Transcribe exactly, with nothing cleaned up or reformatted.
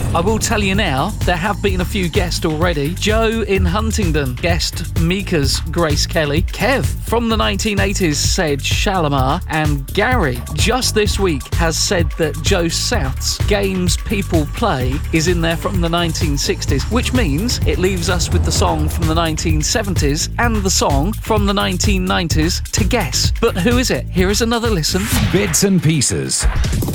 I will tell you now, there have been a few guests already. Joe in Huntingdon guessed Mika's Grace Kelly. Kev from the nineteen eighties said Shalimar. And Gary, just this week, has said that Joe South's Games People Play is in there from the nineteen sixties, which means it leaves us with the song from the nineteen seventies and the song from the nineteen nineties to guess. But who is it? Here is another listen. Bits and Pieces